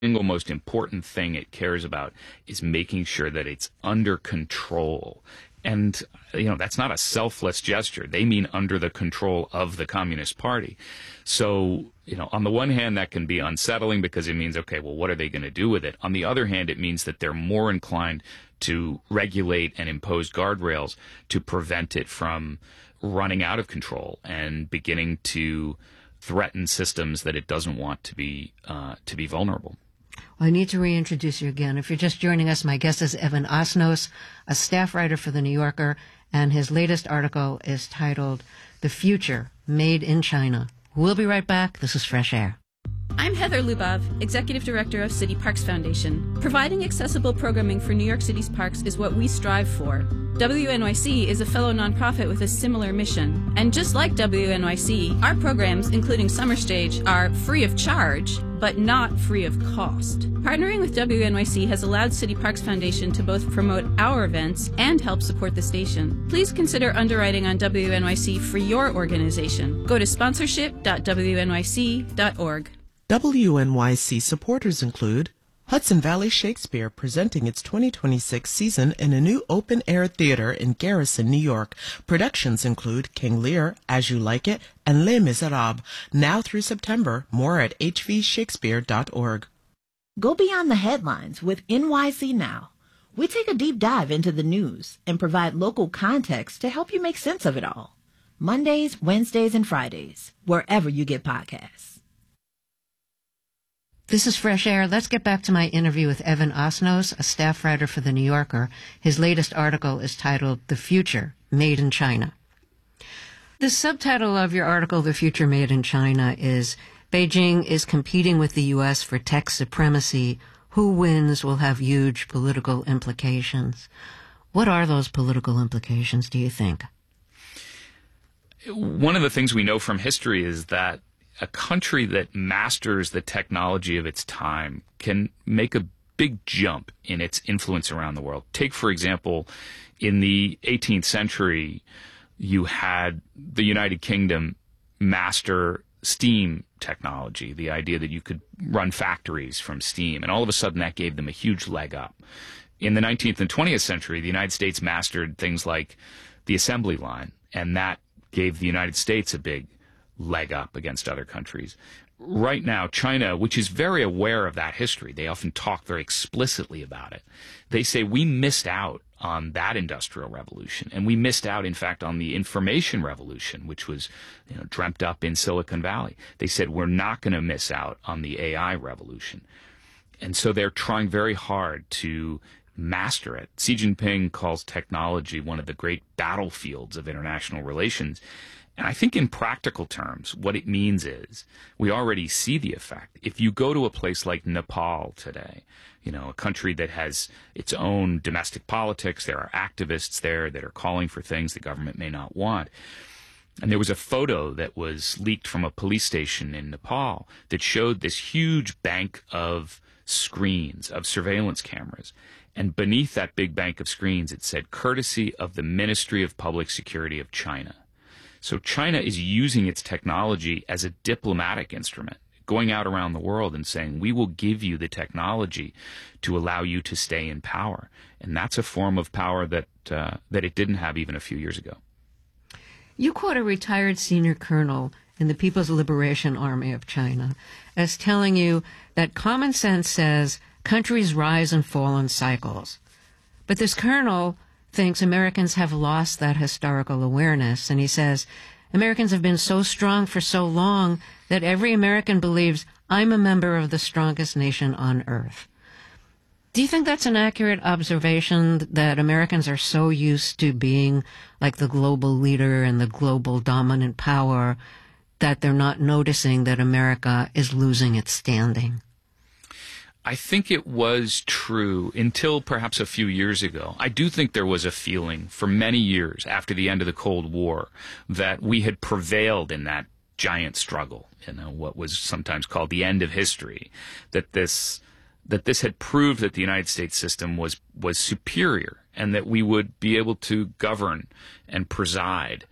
single most important thing it cares about is making sure that it's under control. And, that's not a selfless gesture. They mean under the control of the Communist Party. So, on the one hand, that can be unsettling because it means, okay, well, what are they going to do with it? On the other hand, it means that they're more inclined to regulate and impose guardrails to prevent it from running out of control and beginning to threaten systems that it doesn't want to be vulnerable. Well, I need to reintroduce you again. If you're just joining us, my guest is Evan Osnos, a staff writer for The New Yorker, and his latest article is titled The Future, Made in China. We'll be right back. This is Fresh Air. I'm Heather Lubov, Executive Director of City Parks Foundation. Providing accessible programming for New York City's parks is what we strive for. WNYC is a fellow nonprofit with a similar mission. And just like WNYC, our programs, including Summer Stage, are free of charge, but not free of cost. Partnering with WNYC has allowed City Parks Foundation to both promote our events and help support the station. Please consider underwriting on WNYC for your organization. Go to sponsorship.wnyc.org. WNYC supporters include Hudson Valley Shakespeare presenting its 2026 season in a new open-air theater in Garrison, New York. Productions include King Lear, As You Like It, and Les Miserables, now through September. More at hvshakespeare.org. Go beyond the headlines with NYC Now. We take a deep dive into the news and provide local context to help you make sense of it all. Mondays, Wednesdays, and Fridays, wherever you get podcasts. This is Fresh Air. Let's get back to my interview with Evan Osnos, a staff writer for The New Yorker. His latest article is titled The Future, Made in China. The subtitle of your article, The Future Made in China, is Beijing is competing with the U.S. for tech supremacy. Who wins will have huge political implications. What are those political implications, do you think? One of the things we know from history is that a country that masters the technology of its time can make a big jump in its influence around the world. Take, for example, in the 18th century, you had the United Kingdom master steam technology, the idea that you could run factories from steam, and all of a sudden that gave them a huge leg up. In the 19th and 20th century, the United States mastered things like the assembly line, and that gave the United States a big leg up against other countries. Right now, China, which is very aware of that history, they often talk very explicitly about it. They say we missed out on that industrial revolution, and we missed out, in fact, on the information revolution, which was dreamt up in Silicon Valley. They said we're not going to miss out on the AI revolution. And so they're trying very hard to master it. Xi Jinping calls technology one of the great battlefields of international relations. And I think in practical terms, what it means is we already see the effect. If you go to a place like Nepal today, a country that has its own domestic politics, there are activists there that are calling for things the government may not want. And there was a photo that was leaked from a police station in Nepal that showed this huge bank of screens, of surveillance cameras. And beneath that big bank of screens, it said, courtesy of the Ministry of Public Security of China. So China is using its technology as a diplomatic instrument, going out around the world and saying, we will give you the technology to allow you to stay in power. And that's a form of power that it didn't have even a few years ago. You quote a retired senior colonel in the People's Liberation Army of China as telling you that common sense says countries rise and fall in cycles. But this colonel thinks Americans have lost that historical awareness. And he says, Americans have been so strong for so long that every American believes I'm a member of the strongest nation on earth. Do you think that's an accurate observation, that Americans are so used to being like the global leader and the global dominant power that they're not noticing that America is losing its standing? I think it was true until perhaps a few years ago. I do think there was a feeling for many years after the end of the Cold War that we had prevailed in that giant struggle, what was sometimes called the end of history, that this had proved that the United States system was superior and that we would be able to govern and preside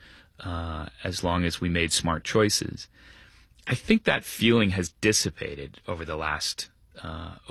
as long as we made smart choices. I think that feeling has dissipated over the last